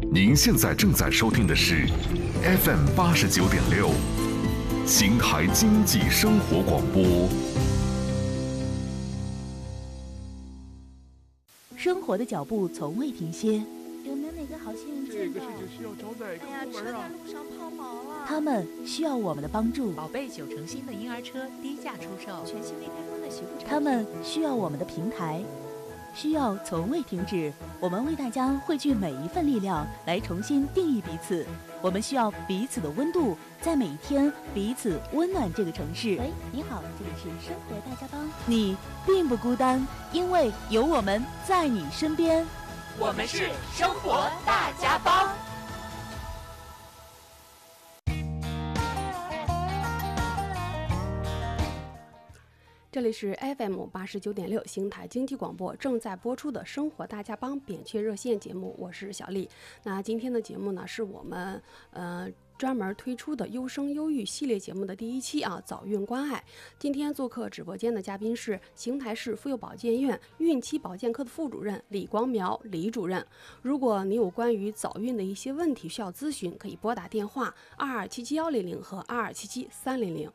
您现在正在收听的是 FM89.6邢台经济生活广播。 生活的脚步从未停歇， 有没有哪个好心人见到？ 这个事情需要找哪个部门啊？ 车在路上抛锚了。 他们需要我们的帮助。 宝贝9成新的婴儿车低价出售， 全新未开封的洗护产品。 他们需要我们的平台，需要从未停止。我们为大家汇聚每一份力量，来重新定义彼此。我们需要彼此的温度，在每一天彼此温暖这个城市。 喂，你好，这里是生活大家帮。 你并不孤单，因为有我们在你身边。 我们是生活大家帮。 这里是 FM89.6邢台经济广播正在播出的生活大家帮扁鹊热线节目，我是小丽。那今天的节目呢，是我们专门推出的优生优育系列节目的第一期啊，早孕关爱。今天做客直播间的嘉宾是邢台市妇幼保健院孕期保健科的副主任李光苗李主任。如果你有关于早孕的一些问题需要咨询，可以拨打电话2277-100和2277-300。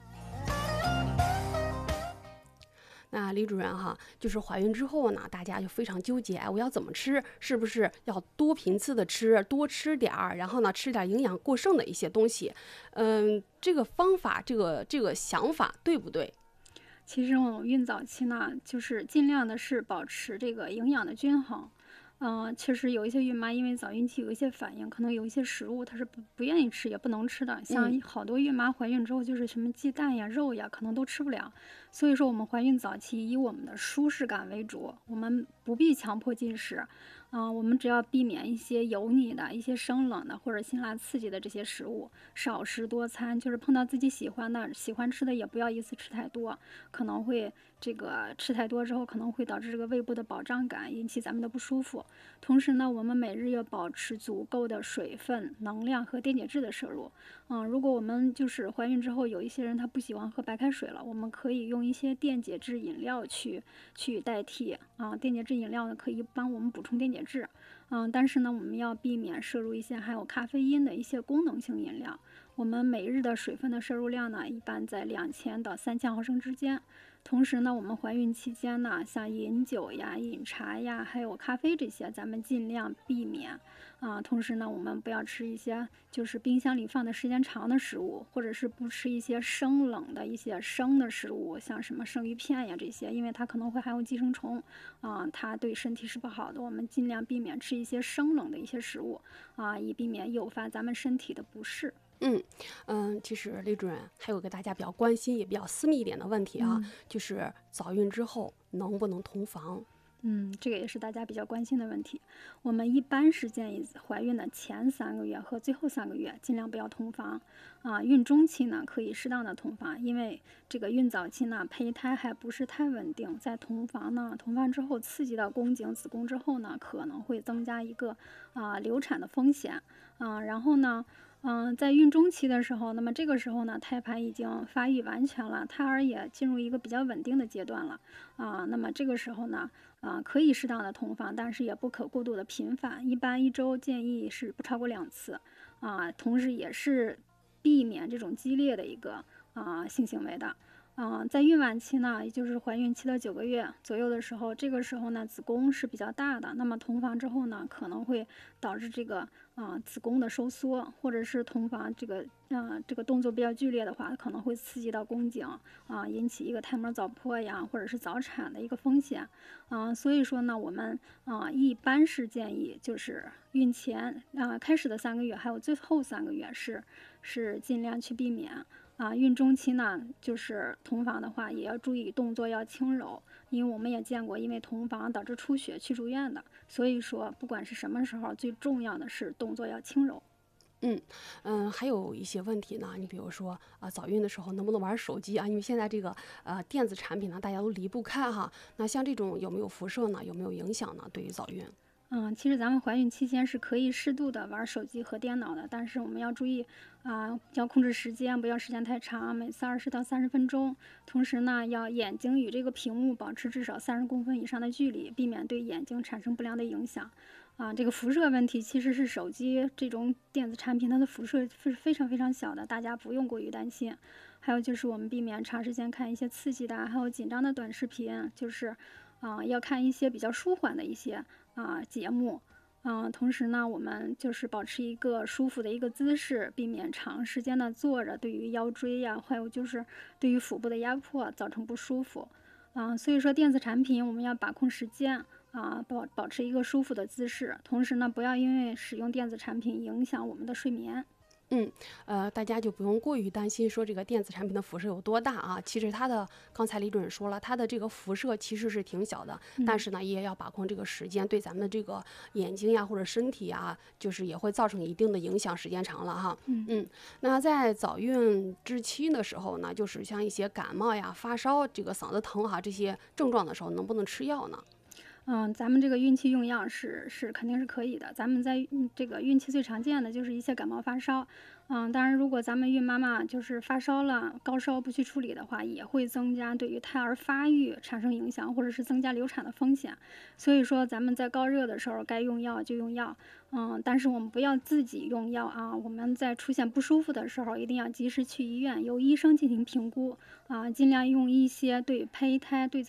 那李主任哈，就是怀孕之后呢，大家就非常纠结，我要怎么吃？是不是要多频次的吃，多吃点儿，然后呢，吃点营养过剩的一些东西？这个方法，这个想法对不对？ 其实我们孕早期呢，就是尽量的是保持这个营养的均衡。确实有一些孕妈因为早孕期有一些反应，可能有一些食物她是不愿意吃也不能吃的，像好多孕妈怀孕之后就是什么鸡蛋呀肉呀可能都吃不了。所以说我们怀孕早期以我们的舒适感为主，我们不必强迫进食。我们只要避免一些油腻的、一些生冷的或者辛辣刺激的这些食物，少食多餐，就是碰到自己喜欢的、喜欢吃的也不要一次吃太多，可能会这个吃太多之后可能会导致这个胃部的饱胀感，引起咱们的不舒服。同时呢，我们每日要保持足够的水分、能量和电解质的摄入。如果我们就是怀孕之后有一些人他不喜欢喝白开水了，我们可以用一些电解质饮料去代替电解质饮料呢可以帮我们补充电解质。但是呢，我们要避免摄入一些含有咖啡因的一些功能性饮料。我们每日的水分的摄入量呢，一般在2000到3000毫升之间。同时呢，我们怀孕期间呢，像饮酒呀、饮茶呀，还有咖啡这些，咱们尽量避免。同时呢，我们不要吃一些就是冰箱里放的时间长的食物，或者是不吃一些生冷的一些生的食物，像什么生鱼片呀这些，因为它可能会含有寄生虫，它对身体是不好的。我们尽量避免吃一些生冷的一些食物，以避免诱发咱们身体的不适。 其实李主任还有个大家比较关心也比较私密一点的问题啊，就是早孕之后能不能同房？ 这个也是大家比较关心的问题。我们一般是建议怀孕的前3个月和最后3个月尽量不要同房。孕中期呢可以适当的同房，因为这个孕早期呢胚胎还不是太稳定，在同房之后刺激到宫颈、子宫之后呢，可能会增加一个流产的风险。然后呢，在孕中期的时候，那么这个时候呢，胎盘已经发育完全了，胎儿也进入一个比较稳定的阶段了。那么这个时候呢，可以适当的同房，但是也不可过度的频繁，一般1周建议是不超过2次。同时也是避免这种激烈的一个性行为的。在孕晚期呢，也就是怀孕7到9个月左右的时候，这个时候呢，子宫是比较大的。那么同房之后呢，可能会导致这个子宫的收缩，或者是同房这个动作比较剧烈的话，可能会刺激到宫颈引起一个胎膜早破呀，或者是早产的一个风险。所以说呢，我们一般是建议就是孕前开始的3个月，还有最后3个月是尽量去避免。孕中期呢，就是同房的话，也要注意动作要轻柔，因为我们也见过因为同房导致出血去住院的。所以说，不管是什么时候，最重要的是动作要轻柔。 还有一些问题呢，你比如说早孕的时候能不能玩手机啊？因为现在这个电子产品呢，大家都离不开哈。那像这种有没有辐射呢？有没有影响呢？对于早孕？ 其实咱们怀孕期间是可以适度的玩手机和电脑的，但是我们要注意要控制时间，不要时间太长，每次20到30分钟。同时呢，要眼睛与这个屏幕保持至少30公分以上的距离，避免对眼睛产生不良的影响。 这个辐射问题其实是手机这种电子产品它的辐射是非常非常小的，大家不用过于担心。还有就是我们避免长时间看一些刺激的，还有紧张的短视频，就是要看一些比较舒缓的一些节目。同时呢，我们就是保持一个舒服的一个姿势，避免长时间的坐着，对于腰椎呀，还有就是对于腹部的压迫造成不舒服。所以说电子产品我们要把控时间保持一个舒服的姿势，同时呢，不要因为使用电子产品影响我们的睡眠。 大家就不用过于担心说这个电子产品的辐射有多大啊。其实它的刚才李主任说了，它的这个辐射其实是挺小的，但是呢也要把控这个时间，对咱们的这个眼睛呀或者身体啊，就是也会造成一定的影响，时间长了哈。那在早孕之期的时候呢，就是像一些感冒呀、发烧、这个嗓子疼这些症状的时候，能不能吃药呢？ 咱们这个孕期用药是肯定是可以的。咱们在这个孕期最常见的就是一些感冒发烧，当然如果咱们孕妈妈就是发烧了，高烧不去处理的话，也会增加对于胎儿发育产生影响，或者是增加流产的风险。所以说咱们在高热的时候该用药就用药，但是我们不要自己用药啊。我们在出现不舒服的时候，一定要及时去医院，由医生进行评估尽量用一些对胚胎、对